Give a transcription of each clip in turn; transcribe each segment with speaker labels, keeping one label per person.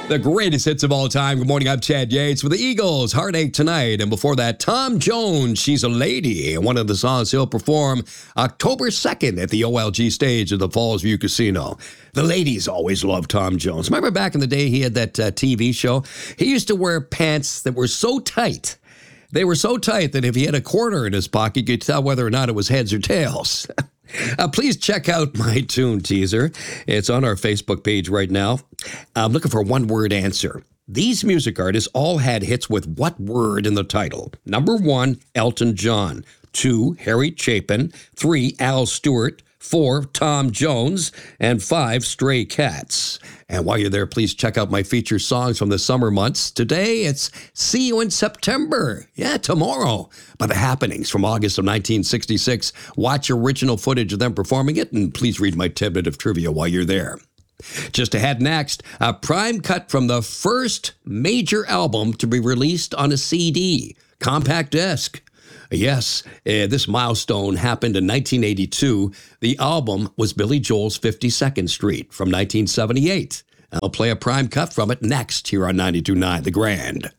Speaker 1: The greatest hits of all time. Good morning, I'm Chad Yates with the Eagles, Heartache Tonight. And before that, Tom Jones, She's a Lady. One of the songs he'll perform October 2nd at the OLG stage of the Falls View Casino. The ladies always loved Tom Jones. Remember back in the day he had that TV show? He used to wear pants that were so tight. They were so tight that if he had a quarter in his pocket, you could tell whether or not it was heads or tails. Please check out my tune teaser. It's on our Facebook page right now. I'm looking for a one-word answer. These music artists all had hits with what word in the title? Number 1, Elton John. 2, Harry Chapin. 3, Al Stewart. 4, Tom Jones. And 5, Stray Cats. And while you're there, please check out my feature songs from the summer months. Today, it's See You in September. Yeah, tomorrow. By The Happenings from August of 1966. Watch original footage of them performing it, and please read my tidbit of trivia while you're there. Just ahead next, a prime cut from the first major album to be released on a CD, compact disc. Yes, this milestone happened in 1982. The album was Billy Joel's 52nd Street from 1978. I'll play a prime cut from it next here on 92.9 The Grand.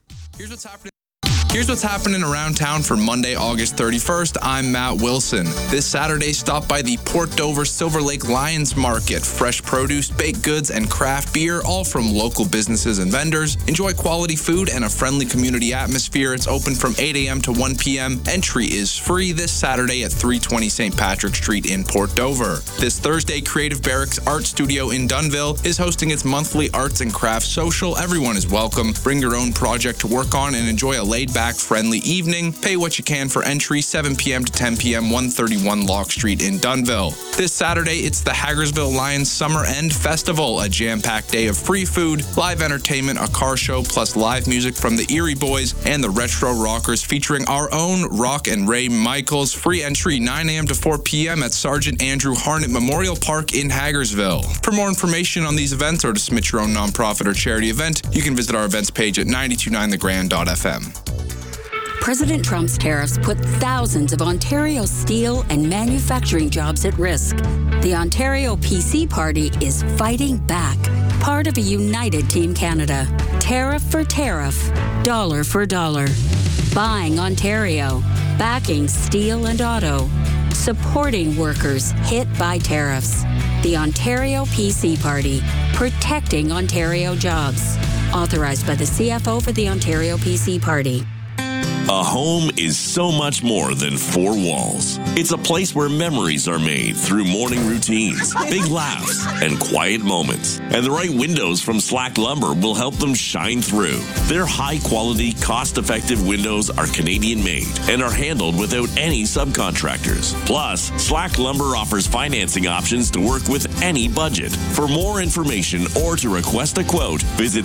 Speaker 2: Here's what's happening around town for Monday, August 31st. I'm Matt Wilson. This Saturday, stop by the Port Dover Silver Lake Lions Market. Fresh produce, baked goods, and craft beer, all from local businesses and vendors. Enjoy quality food and a friendly community atmosphere. It's open from 8 a.m. to 1 p.m. Entry is free this Saturday at 320 St. Patrick Street in Port Dover. This Thursday, Creative Barracks Art Studio in Dunnville is hosting its monthly arts and crafts social. Everyone is welcome. Bring your own project to work on and enjoy a laid-back, friendly evening. Pay what you can for entry, 7 p.m. to 10 p.m., 131 Lock Street in Dunnville. This Saturday, it's the Hagersville Lions Summer End Festival, a jam-packed day of free food, live entertainment, a car show, plus live music from the Erie Boys and the Retro Rockers featuring our own Rock and Ray Michaels. Free entry, 9 a.m. to 4 p.m. at Sergeant Andrew Harnett Memorial Park in Hagersville. For more information on these events or to submit your own nonprofit or charity event, you can visit our events page at 929thegrand.fm.
Speaker 3: President Trump's tariffs put thousands of Ontario steel and manufacturing jobs at risk. The Ontario PC Party is fighting back, part of a united Team Canada. Tariff for tariff, dollar for dollar. Buying Ontario, backing steel and auto, supporting workers hit by tariffs. The Ontario PC Party, protecting Ontario jobs. Authorized by the CFO for the Ontario PC Party.
Speaker 4: A home is so much more than four walls. It's a place where memories are made through morning routines, big laughs, and quiet moments. And the right windows from Slack Lumber will help them shine through. Their high-quality, cost-effective windows are Canadian-made and are handled without any subcontractors. Plus, Slack Lumber offers financing options to work with any budget. For more information or to request a quote, visit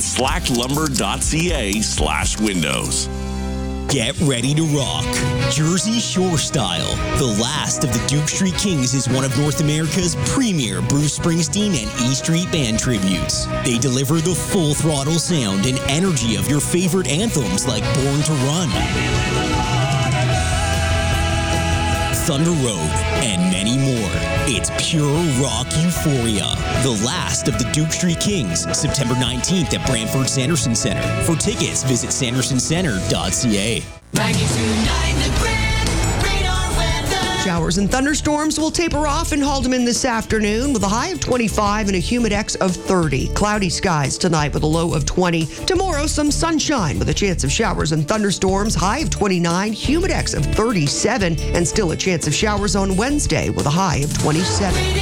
Speaker 4: slacklumber.ca/windows.
Speaker 5: Get ready to rock. Jersey Shore Style. The last of the Duke Street Kings is one of North America's premier Bruce Springsteen and E Street Band tributes. They deliver the full throttle sound and energy of your favorite anthems like Born to Run, Thunder Road, and many more. It's pure rock euphoria. The last of the Duke Street Kings, September 19th at Brantford Sanderson Center. For tickets, visit sandersoncentre.ca.
Speaker 6: 92.9 The Grand Radar Weather.
Speaker 7: Showers and thunderstorms will taper off in Haldeman this afternoon with a high of 25 and a humidex of 30. Cloudy skies tonight with a low of 20. Tomorrow, some sunshine with a chance of showers and thunderstorms, high of 29, humidex of 37, and still a chance of showers on Wednesday with a high of 27.